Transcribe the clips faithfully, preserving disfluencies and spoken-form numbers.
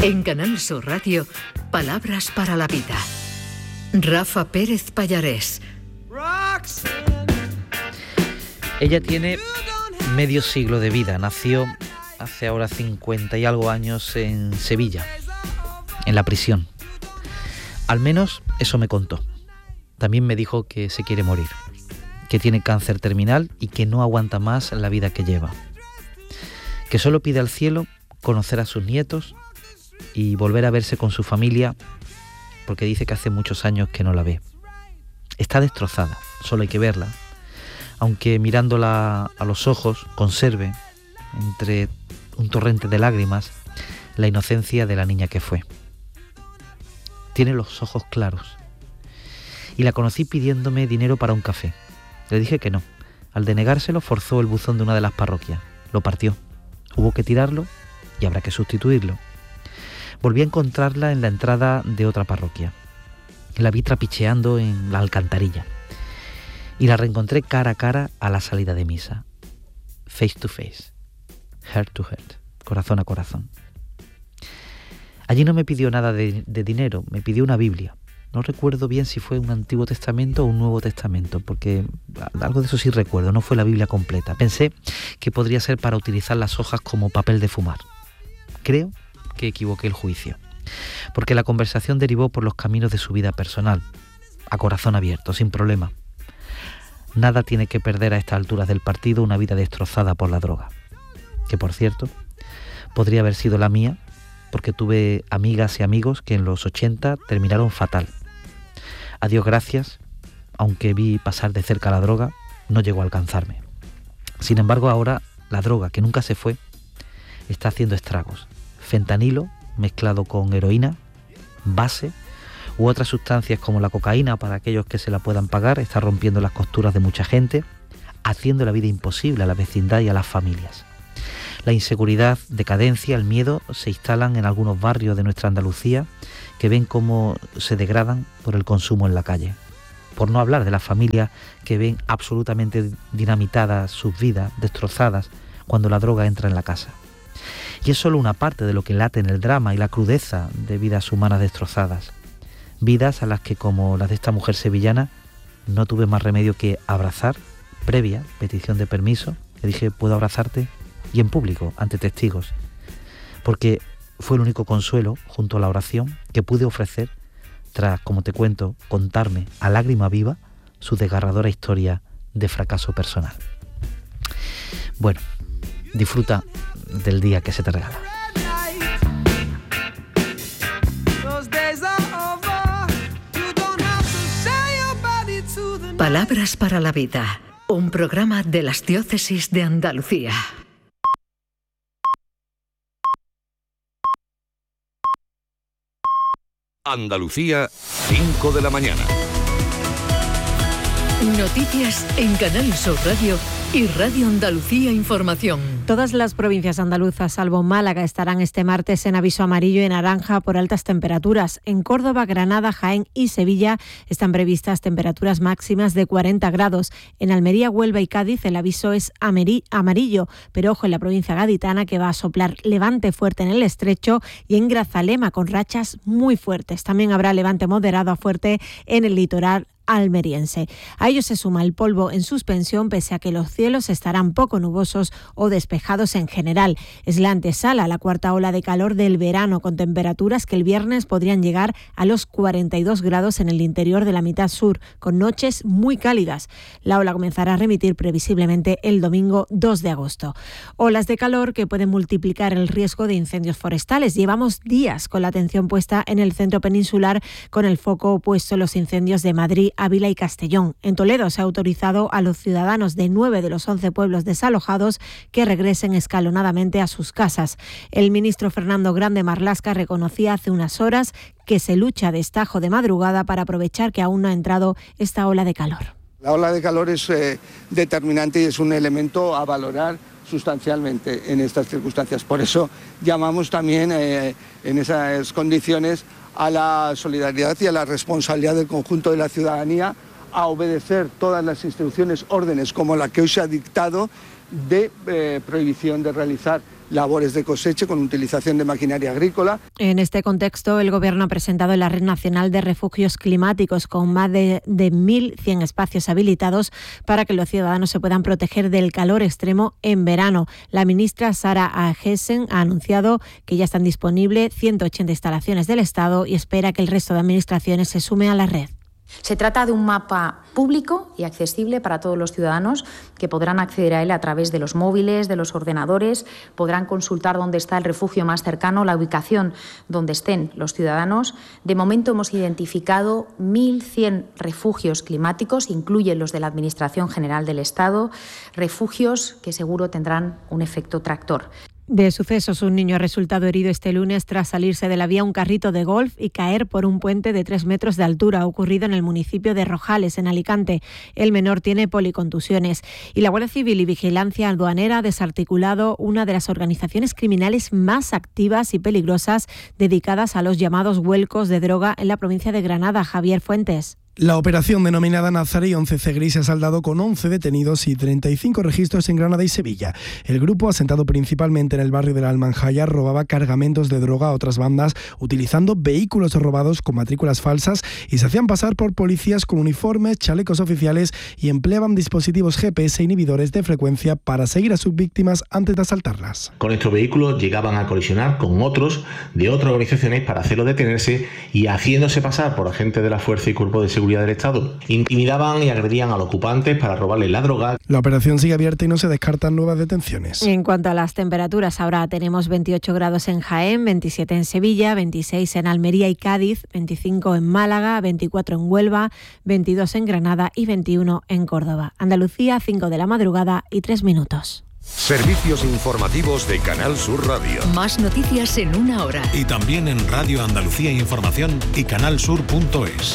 En Canal Sur Radio, Palabras para la Vida. Rafa Pérez Pallarés. Ella tiene medio siglo de vida. Nació hace ahora cincuenta y algo años en Sevilla, en la prisión. Al menos eso me contó. También me dijo que se quiere morir, que tiene cáncer terminal y que no aguanta más la vida que lleva. Que solo pide al cielo conocer a sus nietos y volver a verse con su familia, porque dice que hace muchos años que no la ve. Está destrozada, solo hay que verla, aunque mirándola a los ojos conserve, entre un torrente de lágrimas, la inocencia de la niña que fue. Tiene los ojos claros. Y la conocí pidiéndome dinero para un café. Le dije que no. Al denegárselo, forzó el buzón de una de las parroquias. Lo partió. Hubo que tirarlo y habrá que sustituirlo. Volví a encontrarla en la entrada de otra parroquia. La vi trapicheando en la alcantarilla. Y la reencontré cara a cara a la salida de misa. Face to face. Heart to heart. Corazón a corazón. Allí no me pidió nada de, de dinero, me pidió una Biblia. No recuerdo bien si fue un Antiguo Testamento o un Nuevo Testamento, porque algo de eso sí recuerdo, no fue la Biblia completa. Pensé que podría ser para utilizar las hojas como papel de fumar. Creo que equivoqué el juicio, porque la conversación derivó por los caminos de su vida personal, a corazón abierto, sin problema. Nada tiene que perder a estas alturas del partido una vida destrozada por la droga, que por cierto, podría haber sido la mía, porque tuve amigas y amigos que en los ochenta terminaron fatal. A Dios gracias, aunque vi pasar de cerca la droga, no llegó a alcanzarme. Sin embargo, ahora la droga, que nunca se fue, está haciendo estragos. Fentanilo mezclado con heroína, base u otras sustancias como la cocaína, para aquellos que se la puedan pagar, está rompiendo las costuras de mucha gente, haciendo la vida imposible a la vecindad y a las familias. La inseguridad, decadencia, el miedo se instalan en algunos barrios de nuestra Andalucía que ven cómo se degradan por el consumo en la calle. Por no hablar de las familias que ven absolutamente dinamitadas sus vidas, destrozadas, cuando la droga entra en la casa. Y es solo una parte de lo que late en el drama y la crudeza de vidas humanas destrozadas. Vidas a las que, como las de esta mujer sevillana, no tuve más remedio que abrazar, previa petición de permiso. Le dije, ¿puedo abrazarte? Y en público, ante testigos, porque fue el único consuelo, junto a la oración, que pude ofrecer tras, como te cuento, contarme a lágrima viva su desgarradora historia de fracaso personal. Bueno, disfruta del día que se te regala. Palabras para la Vida, un programa de las Diócesis de Andalucía. Andalucía, cinco de la mañana. Noticias en Canal Sur Radio y Radio Andalucía Información. Todas las provincias andaluzas, salvo Málaga, estarán este martes en aviso amarillo y naranja por altas temperaturas. En Córdoba, Granada, Jaén y Sevilla están previstas temperaturas máximas de cuarenta grados. En Almería, Huelva y Cádiz el aviso es amarillo, pero ojo en la provincia gaditana, que va a soplar levante fuerte en el Estrecho, y en Grazalema con rachas muy fuertes. También habrá levante moderado a fuerte en el litoral almeriense. A ello se suma el polvo en suspensión, pese a que los cielos estarán poco nubosos o despejados en general. Es la antesala a la cuarta ola de calor del verano, con temperaturas que el viernes podrían llegar a los cuarenta y dos grados en el interior de la mitad sur, con noches muy cálidas. La ola comenzará a remitir previsiblemente el domingo dos de agosto. Olas de calor que pueden multiplicar el riesgo de incendios forestales. Llevamos días con la atención puesta en el centro peninsular, con el foco puesto en los incendios de Madrid, Ávila y Castellón. En Toledo se ha autorizado a los ciudadanos de nueve de los once pueblos desalojados que regresen escalonadamente a sus casas. El ministro Fernando Grande Marlaska reconocía hace unas horas que se lucha a destajo de madrugada para aprovechar que aún no ha entrado esta ola de calor. La ola de calor es eh, determinante y es un elemento a valorar sustancialmente en estas circunstancias. Por eso llamamos también eh, en esas condiciones a la solidaridad y a la responsabilidad del conjunto de la ciudadanía, a obedecer todas las instrucciones, órdenes como la que hoy se ha dictado, de eh, prohibición de realizar labores de cosecha con utilización de maquinaria agrícola. En este contexto, el Gobierno ha presentado la Red Nacional de Refugios Climáticos con más de, de mil cien espacios habilitados para que los ciudadanos se puedan proteger del calor extremo en verano. La ministra Sara Agesen ha anunciado que ya están disponibles ciento ochenta instalaciones del Estado y espera que el resto de administraciones se sume a la red. Se trata de un mapa público y accesible para todos los ciudadanos que podrán acceder a él a través de los móviles, de los ordenadores, podrán consultar dónde está el refugio más cercano, la ubicación donde estén los ciudadanos. De momento hemos identificado mil cien refugios climáticos, incluyen los de la Administración General del Estado, refugios que seguro tendrán un efecto tractor. De sucesos, un niño ha resultado herido este lunes tras salirse de la vía un carrito de golf y caer por un puente de tres metros de altura. Ha ocurrido en el municipio de Rojales, en Alicante. El menor tiene policontusiones. Y la Guardia Civil y Vigilancia Aduanera ha desarticulado una de las organizaciones criminales más activas y peligrosas dedicadas a los llamados vuelcos de droga en la provincia de Granada. Javier Fuentes. La operación denominada Nazari once C Gris se ha saldado con once detenidos y treinta y cinco registros en Granada y Sevilla. El grupo, asentado principalmente en el barrio de la Almanjaya, robaba cargamentos de droga a otras bandas utilizando vehículos robados con matrículas falsas y se hacían pasar por policías con uniformes, chalecos oficiales y empleaban dispositivos G P S inhibidores de frecuencia para seguir a sus víctimas antes de asaltarlas. Con estos vehículos llegaban a colisionar con otros de otras organizaciones para hacerlos detenerse y haciéndose pasar por agentes de la Fuerza y Cuerpo de Seguridad del Estado. Intimidaban y agredían a los ocupantes para robarles la droga. La operación sigue abierta y no se descartan nuevas detenciones. En cuanto a las temperaturas, ahora tenemos veintiocho grados en Jaén, veintisiete en Sevilla, veintiséis en Almería y Cádiz, veinticinco en Málaga, veinticuatro en Huelva, veintidós en Granada y veintiuno en Córdoba. Andalucía, cinco de la madrugada y tres minutos. Servicios informativos de Canal Sur Radio. Más noticias en una hora. Y también en Radio Andalucía Información y canalsur punto es.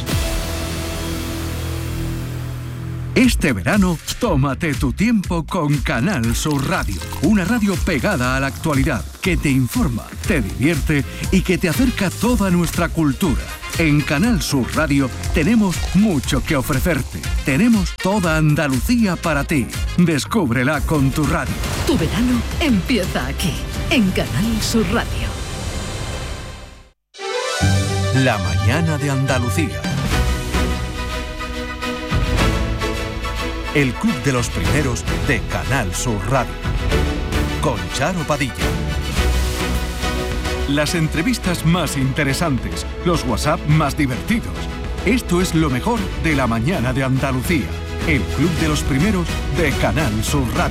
Este verano, tómate tu tiempo con Canal Sur Radio, una radio pegada a la actualidad, que te informa, te divierte y que te acerca toda nuestra cultura. En Canal Sur Radio tenemos mucho que ofrecerte. Tenemos toda Andalucía para ti. Descúbrela con tu radio. Tu verano empieza aquí, en Canal Sur Radio. La mañana de Andalucía. El Club de los Primeros de Canal Sur Radio. Con Charo Padilla. Las entrevistas más interesantes, los WhatsApp más divertidos. Esto es lo mejor de la mañana de Andalucía. El Club de los Primeros de Canal Sur Radio.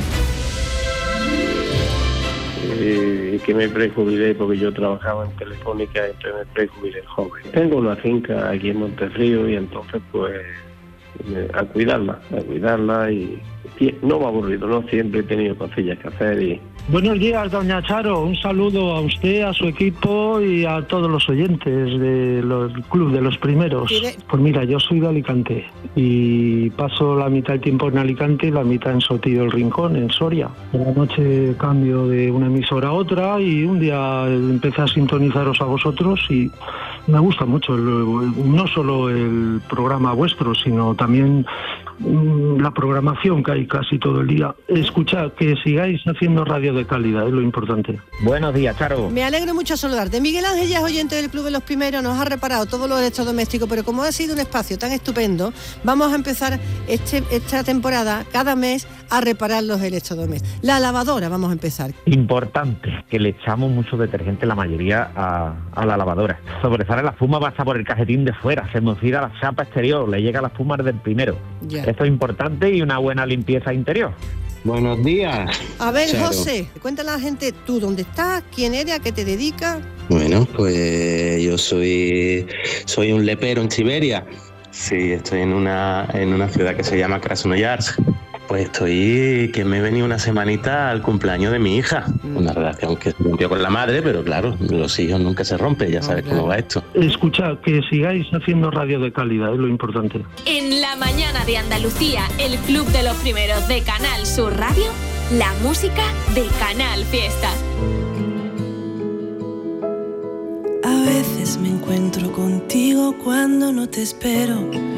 Eh, que me prejubilé porque yo trabajaba en Telefónica, entonces me prejubilé joven. Tengo una finca aquí en Monterrío y entonces pues a cuidarla, a cuidarla y, y no me ha aburrido, ¿no? Siempre he tenido cosillas que hacer y... Buenos días, doña Charo. Un saludo a usted, a su equipo y a todos los oyentes del Club de los Primeros. Pues mira, yo soy de Alicante y paso la mitad del tiempo en Alicante y la mitad en Sotillo del Rincón, en Soria. Por la noche cambio de una emisora a otra y un día empecé a sintonizaros a vosotros y me gusta mucho, el, no solo el programa vuestro, sino también mmm, la programación que hay casi todo el día. Escuchad, que sigáis haciendo radio de calidad, es lo importante. Buenos días, Charo. Me alegro mucho saludarte. Miguel Ángel ya es oyente del Club de los Primeros, nos ha reparado todos los electrodomésticos, pero como ha sido un espacio tan estupendo, vamos a empezar este, esta temporada, cada mes, a reparar los electrodomésticos. La lavadora, vamos a empezar. Importante, que le echamos mucho detergente, la mayoría, a, a la lavadora. Sobresale la espuma, pasa por el cajetín de fuera, se mocira la chapa exterior, le llega la espuma del primero. Ya. Esto es importante y una buena limpieza interior. Buenos días. A ver, Charo. José, cuéntale a la gente tú dónde estás, quién eres, a qué te dedicas. Bueno, pues yo soy soy un lepero en Siberia. Sí, estoy en una en una ciudad que se llama Krasnoyarsk. Pues estoy, que me he venido una semanita al cumpleaños de mi hija. Mm. Una relación que se rompió con la madre, pero claro, los hijos nunca se rompen, ya sabes okay. cómo va esto. Escuchad, que sigáis haciendo radio de calidad, es lo importante. En la mañana de Andalucía, el Club de los Primeros de Canal Sur Radio, la música de Canal Fiesta. A veces me encuentro contigo cuando no te espero.